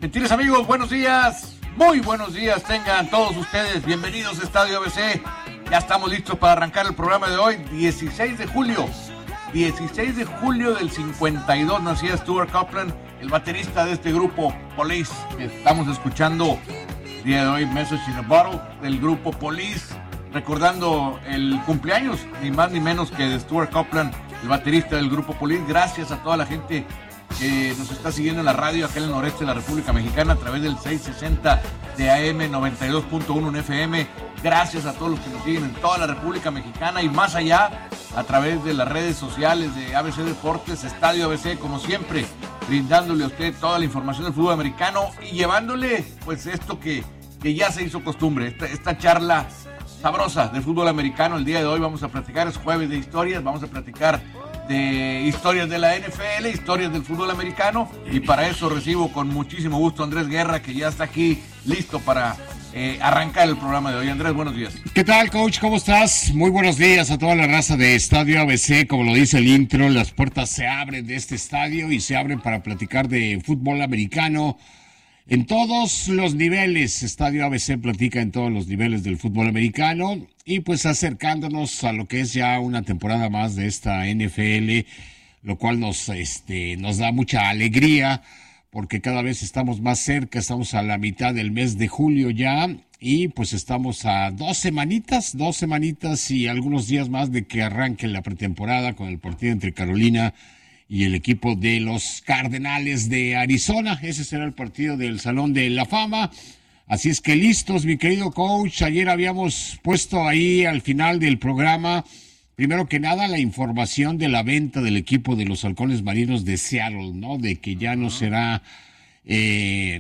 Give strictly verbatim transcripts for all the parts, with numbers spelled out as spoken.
Gentiles amigos, buenos días, muy buenos días tengan todos ustedes, bienvenidos a Estadio A B C. Ya estamos listos para arrancar el programa de hoy, dieciséis de julio, dieciséis de julio del cincuenta y dos, nacía Stuart Copeland, el baterista de este grupo Police, que estamos escuchando el día de hoy, Message in a Bottle, del grupo Police, recordando el cumpleaños, ni más ni menos que de Stuart Copeland, el baterista del grupo Police. Gracias a toda la gente que nos está siguiendo en la radio acá en el noreste de la República Mexicana a través del seiscientos sesenta de A M, noventa y dos punto uno en F M. Gracias a todos los que nos siguen en toda la República Mexicana y más allá a través de las redes sociales de A B C Deportes, Estadio A B C, como siempre, brindándole a usted toda la información del fútbol americano y llevándole pues esto que, que ya se hizo costumbre, esta, esta charla sabrosa del fútbol americano. El día de hoy vamos a platicar, es jueves de historias, vamos a platicar de historias de la N F L, historias del fútbol americano, y para eso recibo con muchísimo gusto a Andrés Guerra, que ya está aquí listo para eh, arrancar el programa de hoy. Andrés, buenos días. ¿Qué tal, coach? ¿Cómo estás? Muy buenos días a toda la raza de Estadio A B C. Como lo dice el intro, las puertas se abren de este estadio y se abren para platicar de fútbol americano en todos los niveles. Estadio A B C platica en todos los niveles del fútbol americano y pues acercándonos a lo que es ya una temporada más de esta N F L, lo cual nos, este, nos da mucha alegría porque cada vez estamos más cerca, estamos a la mitad del mes de julio ya y pues estamos a dos semanitas, dos semanitas y algunos días más de que arranque la pretemporada con el partido entre Carolina y el equipo de los Cardenales de Arizona. Ese será el partido del Salón de la Fama. Así es que listos, mi querido coach. Ayer habíamos puesto ahí al final del programa, primero que nada, la información de la venta del equipo de los Halcones Marinos de Seattle, ¿no? De que ya no será, eh,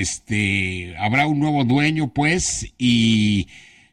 este, habrá un nuevo dueño, pues, y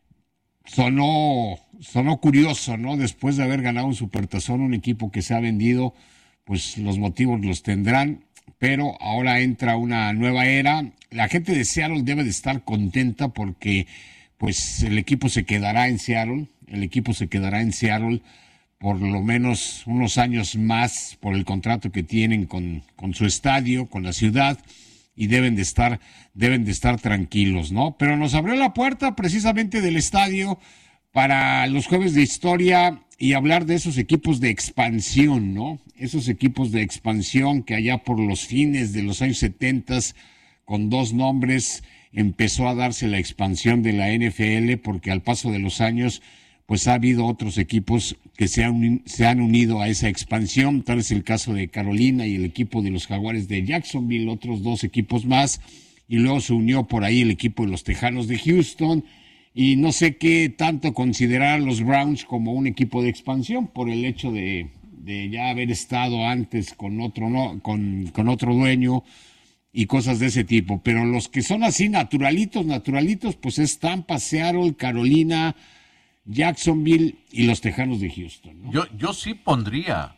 sonó, sonó curioso, ¿no? Después de haber ganado un supertazón, un equipo que se ha vendido, pues los motivos los tendrán, pero ahora entra una nueva era. La gente de Seattle debe de estar contenta porque pues el equipo se quedará en Seattle, el equipo se quedará en Seattle por lo menos unos años más por el contrato que tienen con, con su estadio, con la ciudad, y deben de estar, deben de estar tranquilos, ¿no? Pero nos abrió la puerta precisamente del estadio para los jueves de historia y hablar de esos equipos de expansión, ¿no? Esos equipos de expansión que allá por los fines de los años setentas, con dos nombres, empezó a darse la expansión de la N F L, porque al paso de los años, pues ha habido otros equipos que se han, se han unido a esa expansión. Tal es el caso de Carolina y el equipo de los Jaguares de Jacksonville, otros dos equipos más, y luego se unió por ahí el equipo de los Tejanos de Houston. Y no sé qué tanto considerar a los Browns como un equipo de expansión por el hecho de, de ya haber estado antes con otro, no, con, con otro dueño y cosas de ese tipo. Pero los que son así naturalitos, naturalitos, pues es Tampa, Seattle, Carolina, Jacksonville y los Tejanos de Houston, ¿no? Yo, yo sí pondría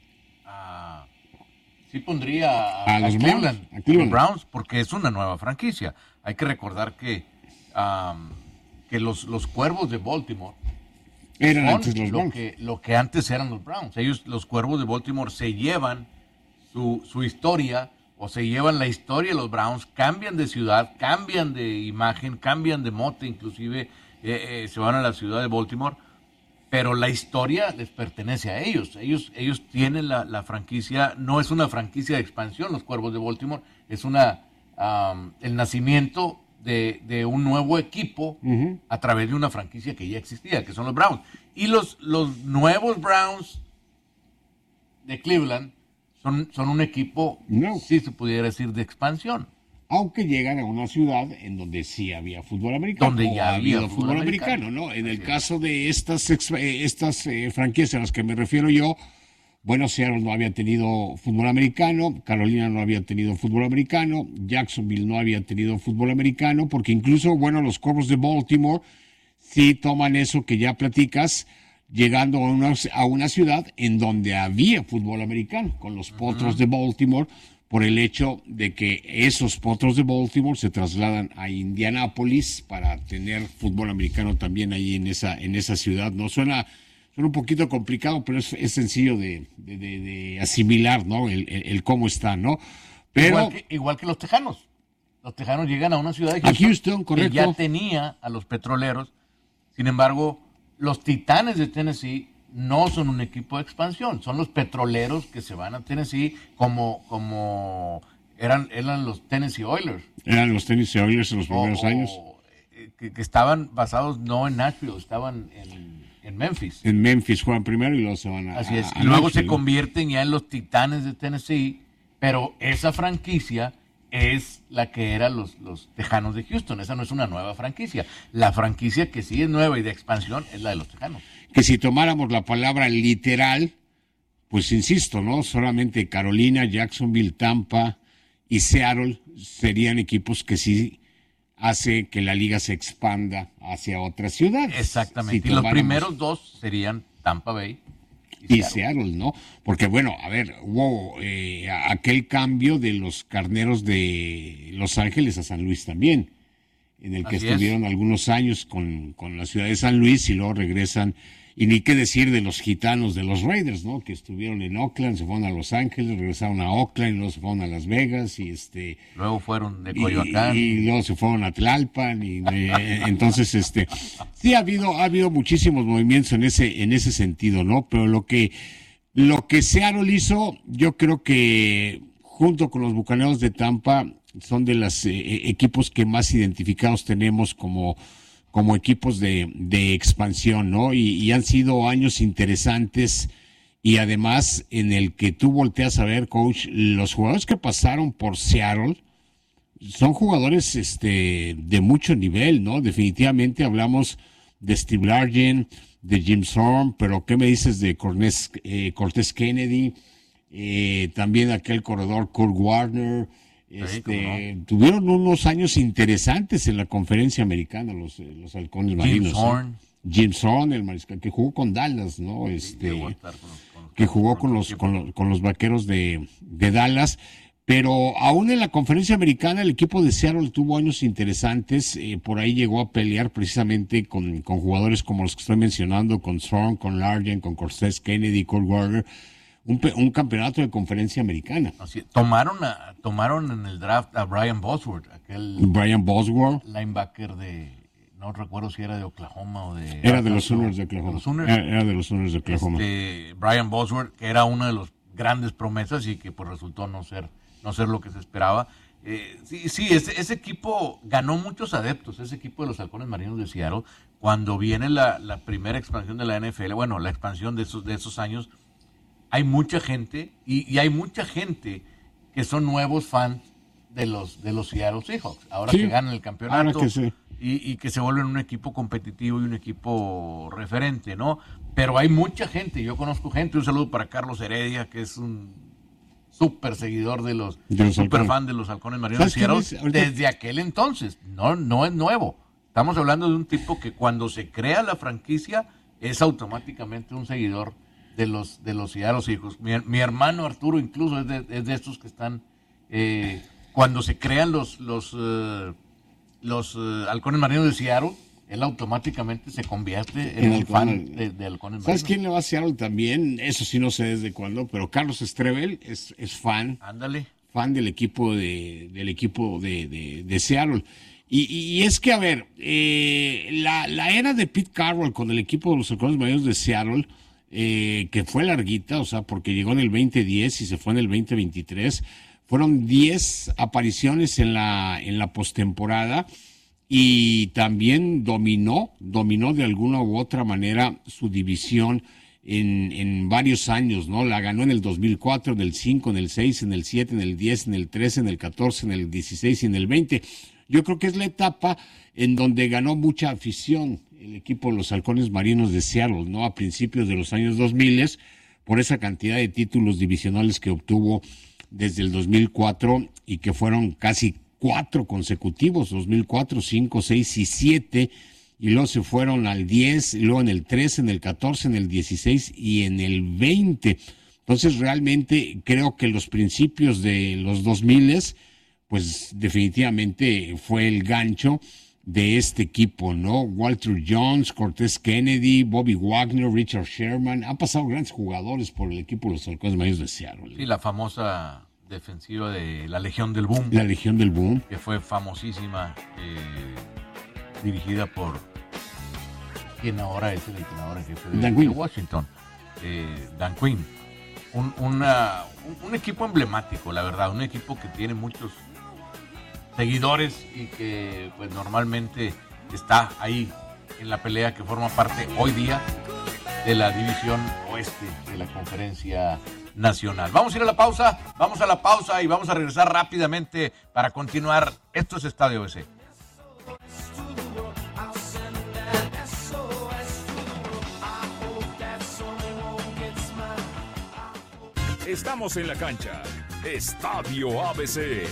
a, sí pondría a, a, a los Cleveland, Browns, a Cleveland. Browns, porque es una nueva franquicia. Hay que recordar que um, que los, los Cuervos de Baltimore eran son antes los lo Browns. que, lo que antes eran los Browns. Ellos, los Cuervos de Baltimore, se llevan su, su historia o se llevan la historia de los Browns, cambian de ciudad, cambian de imagen, cambian de mote, inclusive eh, eh, se van a la ciudad de Baltimore, pero la historia les pertenece a ellos. Ellos, ellos tienen la, la franquicia, no es una franquicia de expansión, los Cuervos de Baltimore, es una um, el nacimiento De, de un nuevo equipo uh-huh. a través de una franquicia que ya existía, que son los Browns. Y los, los nuevos Browns de Cleveland son, son un equipo, no. si se pudiera decir, de expansión. Aunque llegan a una ciudad en donde sí había fútbol americano. Donde ya había fútbol, fútbol americano, americano, ¿no? En el caso de estas, estas eh, franquicias a las que me refiero yo, bueno, Seattle no había tenido fútbol americano, Carolina no había tenido fútbol americano, Jacksonville no había tenido fútbol americano, porque incluso, bueno, los Cuervos de Baltimore sí toman eso que ya platicas, llegando a una, a una ciudad en donde había fútbol americano, con los Potros uh-huh. de Baltimore, por el hecho de que esos Potros de Baltimore se trasladan a Indianápolis para tener fútbol americano también ahí en esa, en esa ciudad, ¿no? Suena... Suena un poquito complicado, pero es, es sencillo de, de, de, de asimilar, ¿no? El, el, el cómo está, ¿no? Pero igual, que, igual que los Tejanos. Los Tejanos llegan a una ciudad de A Houston, Houston, correcto. que ya tenía a los Petroleros. Sin embargo, los Titanes de Tennessee no son un equipo de expansión, son los Petroleros que se van a Tennessee como, como eran, eran los Tennessee Oilers. Eran los Tennessee Oilers en los primeros o, años. O, que, que estaban basados no en Nashville, estaban en, en Memphis. En Memphis juegan primero y luego se van a Así es, a, a y luego Nashville. se convierten ya en los Titanes de Tennessee, pero esa franquicia es la que eran los, los Tejanos de Houston. Esa no es una nueva franquicia. La franquicia que sí es nueva y de expansión es la de los Tejanos. Que si tomáramos la palabra literal, pues insisto, ¿no? Solamente Carolina, Jacksonville, Tampa y Seattle serían equipos que sí hace que la liga se expanda hacia otras ciudades. Exactamente. Si y los tomáramos- primeros dos serían Tampa Bay y Seattle, ¿no? Porque bueno, a ver, hubo eh, aquel cambio de los carneros de Los Ángeles a San Luis también, en el que Así estuvieron algunos años con, con la ciudad de San Luis y luego regresan. Y ni qué decir de los gitanos de los Raiders, ¿no? Que estuvieron en Oakland, se fueron a Los Ángeles, regresaron a Oakland, y luego se fueron a Las Vegas y este Luego fueron de y, Coyoacán. y luego se fueron a Tlalpan y eh, entonces este sí ha habido ha habido muchísimos movimientos en ese en ese sentido, ¿no? Pero lo que lo que Seattle hizo, yo creo que junto con los Bucaneros de Tampa son de los eh, equipos que más identificados tenemos como como equipos de, de expansión, ¿no? Y, y han sido años interesantes y además en el que tú volteas a ver, coach, los jugadores que pasaron por Seattle son jugadores este, de mucho nivel, ¿no? Definitivamente hablamos de Steve Largent, de Jim Thorne, pero ¿qué me dices de Cortés, eh, Cortés Kennedy? Eh, también aquel corredor Kurt Warner. Este, no. Tuvieron unos años interesantes en la conferencia americana los, eh, los halcones Jim marinos. Thorne. ¿eh? Jim Thorne, el mariscal, que jugó con Dallas, ¿no? Este, Llegó a estar con los- con los- que jugó con con los, equipo. con los, con los vaqueros de, de Dallas. Pero aún en la conferencia americana el equipo de Seattle tuvo años interesantes. Eh, por ahí llegó a pelear precisamente con, con jugadores como los que estoy mencionando, con Thorne, con Largent, con Cortés Kennedy, Kurt Warner. Un, pe- un campeonato de conferencia americana. Así, tomaron, a, tomaron en el draft a Brian Bosworth, aquel Brian Bosworth. linebacker de, no recuerdo si era de Oklahoma o de... Era de los Arkansas, Sooners de de Oklahoma. los Sooners. Era, era de los Sooners de Oklahoma. Este, Brian Bosworth, que era una de las grandes promesas y que pues resultó no ser, no ser lo que se esperaba. Eh, sí, sí ese, ese equipo ganó muchos adeptos, ese equipo de los Halcones Marinos de Seattle, cuando viene la, la primera expansión de la N F L, bueno, la expansión de esos, de esos años, hay mucha gente y, y hay mucha gente que son nuevos fans de los de los Seattle Seahawks, ahora Sí, que ganan el campeonato ahora que sí. y, y que se vuelven un equipo competitivo y un equipo referente, ¿no? Pero hay mucha gente, yo conozco gente, un saludo para Carlos Heredia, que es un súper seguidor de los, De los súper Halcones. fan de los Halcones Marinos de ¿Sabes quién Seattle es? Ahorita- desde aquel entonces, no, no es nuevo. Estamos hablando de un tipo que cuando se crea la franquicia es automáticamente un seguidor de los de los Seattle Seahawks. Mi, mi hermano Arturo incluso es de, es de estos que están eh, cuando se crean los los eh, los eh, Halcones Marinos de Seattle, él automáticamente se convierte en En un halcón. fan de, de Halcones ¿Sabes Marinos. quién le va a Seattle también? Eso sí no sé desde cuándo, pero Carlos Estrebel es, es fan, Ándale. fan del equipo de, del equipo de, de, de Seattle. Y, y, y es que, a ver, eh, la, la era de Pete Carroll con el equipo de los Halcones Marinos de Seattle, eh, que fue larguita, o sea, porque llegó en el veinte diez y se fue en el veinte veintitrés, fueron diez apariciones en la, en la postemporada. Y también dominó, dominó de alguna u otra manera su división en, en varios años, ¿no? La ganó en el dos mil cuatro, en el cinco, en el seis, en el siete, en el diez, en el trece, en el catorce, en el dieciséis y en el veinte. Yo creo que es la etapa en donde ganó mucha afición el equipo de los Halcones Marinos de Seattle, ¿no? A principios de los años dos mil, por esa cantidad de títulos divisionales que obtuvo desde el dos mil cuatro y que fueron casi cuatro consecutivos, dos mil cuatro, cinco, seis y siete, y luego se fueron al diez, y luego en el trece, en el catorce, en el dieciséis y en el veinte. Entonces realmente creo que los principios de los dos mil, pues definitivamente fue el gancho de este equipo, ¿no? Walter Jones, Cortés Kennedy, Bobby Wagner, Richard Sherman, han pasado grandes jugadores por el equipo de los Halcones Marinos de Seattle. Sí, la famosa defensiva de la Legión del Boom. La Legión del Boom. Que fue famosísima, eh, dirigida por quien ahora es el entrenador en jefe de, de Washington, eh, Dan Quinn. Un, una, un, un equipo emblemático, la verdad, un equipo que tiene muchos seguidores y que pues normalmente está ahí en la pelea, que forma parte hoy día de la división oeste de la Conferencia Nacional. Vamos a ir a la pausa, vamos a la pausa y vamos a regresar rápidamente para continuar. Esto es Estadio A B C. Estamos en la cancha. Estadio A B C.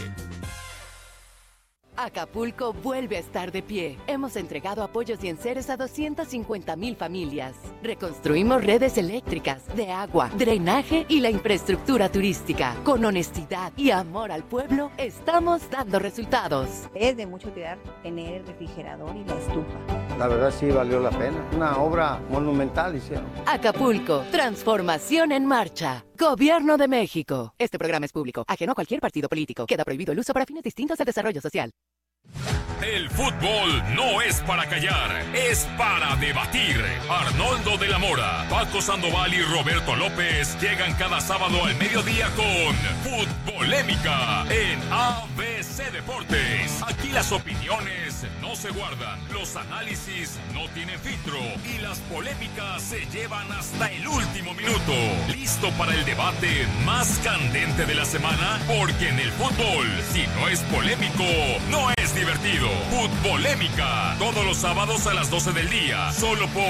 Acapulco vuelve a estar de pie. Hemos entregado apoyos y enseres a doscientas cincuenta mil familias. Reconstruimos redes eléctricas, de agua, drenaje y la infraestructura turística. Con honestidad y amor al pueblo, estamos dando resultados. Es de mucha utilidad tener el refrigerador y la estufa. La verdad sí valió la pena. Una obra monumental hicieron. Acapulco, transformación en marcha. Gobierno de México. Este programa es público, ajeno a cualquier partido político. Queda prohibido el uso para fines distintos al desarrollo social. El fútbol no es para callar, es para debatir. Arnoldo de la Mora, Paco Sandoval y Roberto López llegan cada sábado al mediodía con Futbolémica en A B C Deportes. Aquí las opiniones no se guardan, los análisis no tienen filtro y las polémicas se llevan hasta el último minuto. ¿Listo para el debate más candente de la semana? Porque en el fútbol, si no es polémico, no es divertido. Futbolémica, todos los sábados a las doce del día, solo por